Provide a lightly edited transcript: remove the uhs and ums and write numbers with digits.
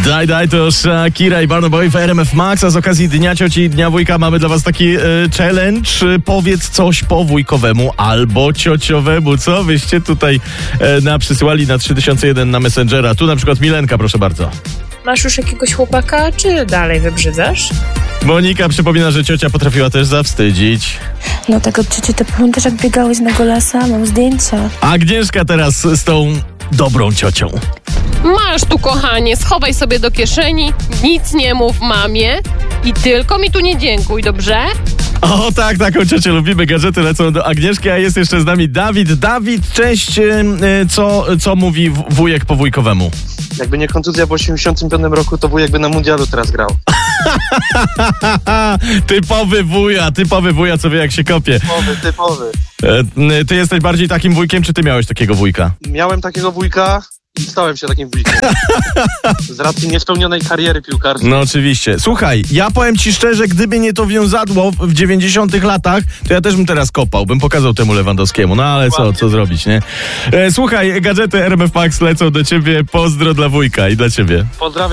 Daj, to Shakira i Burna Boy w RMF Max, a z okazji Dnia Cioci i Dnia Wujka mamy dla was taki challenge. Powiedz coś po wujkowemu albo ciociowemu. Co wyście tutaj przysyłali na 3001 na Messengera? Tu na przykład Milenka, proszę bardzo. Masz już jakiegoś chłopaka, czy dalej wybrzydzasz? Monika przypomina, że ciocia potrafiła też zawstydzić. No tak od cioci, to pamiętasz, jak biegałeś na golasa? Mam zdjęcia. Agnieszka teraz z tą dobrą ciocią. Masz tu, kochanie, schowaj sobie do kieszeni, nic nie mów mamie i tylko mi tu nie dziękuj, dobrze? O tak, taką ciocię lubimy. Gadżety lecą do Agnieszki, a jest jeszcze z nami Dawid. Dawid, cześć. Co mówi wujek po wujkowemu? Jakby nie kontuzja w 85 roku, to wujek by na mundialu teraz grał. Typowy wuja, co wie jak się kopie. Typowy. Ty jesteś bardziej takim wujkiem, czy ty miałeś takiego wujka? Miałem takiego wujka i stałem się takim wujkiem. Z racji niespełnionej kariery piłkarskiej. No oczywiście. Słuchaj, ja powiem ci szczerze, gdyby nie to wiązadło w 90 latach, to ja też bym teraz kopał, bym pokazał temu Lewandowskiemu. No ale co zrobić, nie? Słuchaj, gadżety RMF Max lecą do ciebie. Pozdro dla wujka i dla ciebie. Pozdrawiam.